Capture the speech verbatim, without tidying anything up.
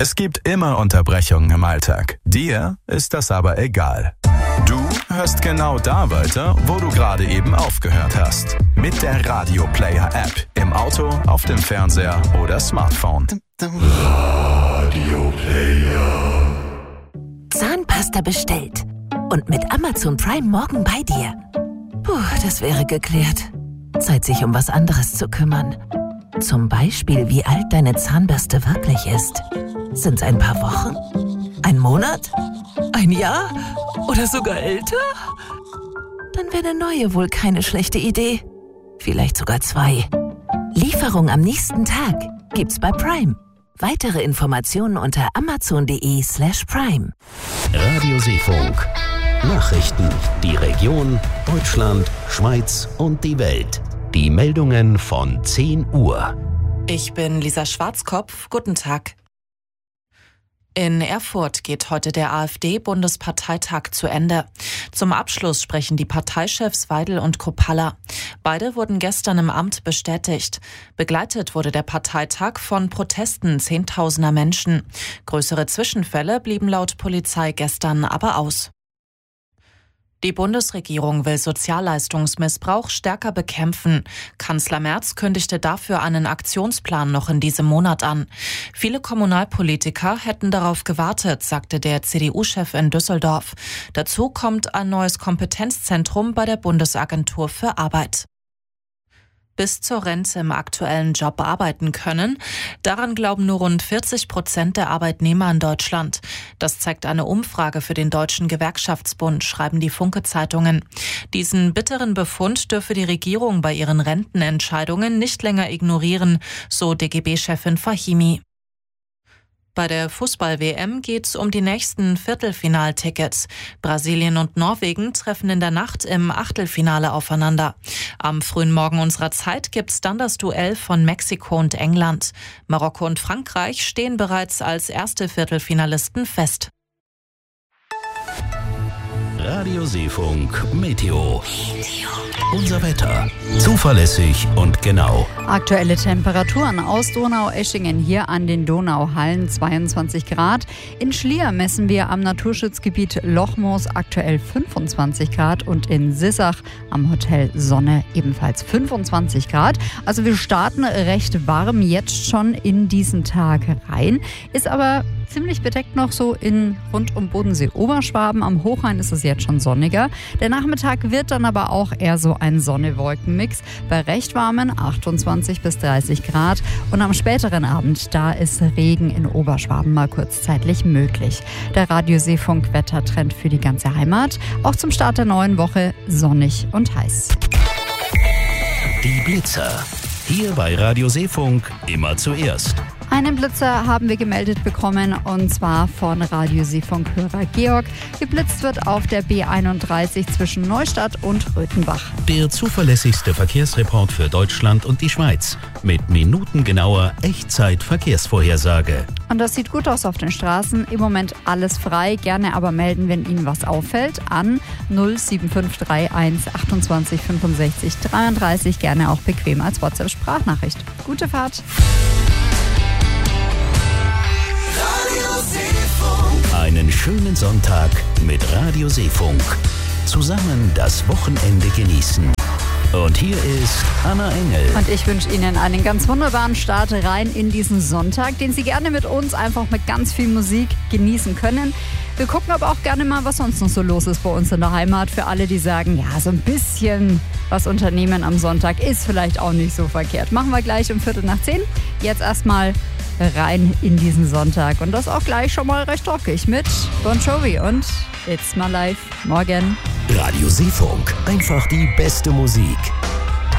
Es gibt immer Unterbrechungen im Alltag. Dir ist das aber egal. Du hörst genau da weiter, wo du gerade eben aufgehört hast. Mit der Radio Player App. Im Auto, auf dem Fernseher oder Smartphone. Radio Player. Zahnpasta bestellt. Und mit Amazon Prime morgen bei dir. Puh, das wäre geklärt. Zeit, sich um was anderes zu kümmern. Zum Beispiel, wie alt deine Zahnbürste wirklich ist. Sind's ein paar Wochen? Ein Monat? Ein Jahr? Oder sogar älter? Dann wäre eine neue wohl keine schlechte Idee. Vielleicht sogar zwei. Lieferung am nächsten Tag gibt's bei Prime. Weitere Informationen unter amazon.de slash prime. Radio Seefunk. Nachrichten, die Region, Deutschland, Schweiz und die Welt. Die Meldungen von zehn Uhr. Ich bin Lisa Schwarzkopf. Guten Tag. In Erfurt geht heute der AfD-Bundesparteitag zu Ende. Zum Abschluss sprechen die Parteichefs Weidel und Kruppalla. Beide wurden gestern im Amt bestätigt. Begleitet wurde der Parteitag von Protesten zehntausender Menschen. Größere Zwischenfälle blieben laut Polizei gestern aber aus. Die Bundesregierung will Sozialleistungsmissbrauch stärker bekämpfen. Kanzler Merz kündigte dafür einen Aktionsplan noch in diesem Monat an. Viele Kommunalpolitiker hätten darauf gewartet, sagte der C D U-Chef in Düsseldorf. Dazu kommt ein neues Kompetenzzentrum bei der Bundesagentur für Arbeit. Bis zur Rente im aktuellen Job arbeiten können. Daran glauben nur rund vierzig Prozent der Arbeitnehmer in Deutschland. Das zeigt eine Umfrage für den Deutschen Gewerkschaftsbund, schreiben die Funke-Zeitungen. Diesen bitteren Befund dürfe die Regierung bei ihren Rentenentscheidungen nicht länger ignorieren, so D G B-Chefin Fahimi. Bei der Fußball-W M geht's um die nächsten Viertelfinaltickets. Brasilien und Norwegen treffen in der Nacht im Achtelfinale aufeinander. Am frühen Morgen unserer Zeit gibt's dann das Duell von Mexiko und England. Marokko und Frankreich stehen bereits als erste Viertelfinalisten fest. Radio Seefunk Meteo. Unser Wetter. Zuverlässig und genau. Aktuelle Temperaturen aus Donaueschingen hier an den Donauhallen zweiundzwanzig Grad. In Schlier messen wir am Naturschutzgebiet Lochmoos aktuell fünfundzwanzig Grad und in Sissach am Hotel Sonne ebenfalls fünfundzwanzig Grad. Also wir starten recht warm jetzt schon in diesen Tag rein. Ist aber ziemlich bedeckt noch so in rund um Bodensee-Oberschwaben. Am Hochrhein ist es jetzt schon sonniger. Der Nachmittag wird dann aber auch eher so ein Sonne-Wolken-Mix bei recht warmen achtundzwanzig bis dreißig Grad. Und am späteren Abend, da ist Regen in Oberschwaben mal kurzzeitig möglich. Der Radio-Seefunk-Wettertrend für die ganze Heimat. Auch zum Start der neuen Woche sonnig und heiß. Die Blitzer. Hier bei Radio Seefunk immer zuerst. Einen Blitzer haben wir gemeldet bekommen und zwar von Radio Seefunk-Hörer Georg. Geblitzt wird auf der B einunddreißig zwischen Neustadt und Röthenbach. Der zuverlässigste Verkehrsreport für Deutschland und die Schweiz. Mit minutengenauer Echtzeit-Verkehrsvorhersage. Und das sieht gut aus auf den Straßen. Im Moment alles frei. Gerne aber melden, wenn Ihnen was auffällt, an null sieben fünf drei eins achtundzwanzig fünfundsechzig dreiunddreißig. Gerne auch bequem als WhatsApp-Sprachnachricht. Gute Fahrt. Einen schönen Sonntag mit Radio Seefunk. Zusammen das Wochenende genießen. Und hier ist Anna Engel. Und ich wünsche Ihnen einen ganz wunderbaren Start rein in diesen Sonntag, den Sie gerne mit uns einfach mit ganz viel Musik genießen können. Wir gucken aber auch gerne mal, was sonst noch so los ist bei uns in der Heimat. Für alle, die sagen, ja, so ein bisschen was unternehmen am Sonntag ist vielleicht auch nicht so verkehrt. Machen wir gleich um Viertel nach zehn. Jetzt erstmal rein in diesen Sonntag. Und das auch gleich schon mal recht rockig mit Bon Jovi und It's My Life. Morgen. Radio Seefunk. Einfach die beste Musik.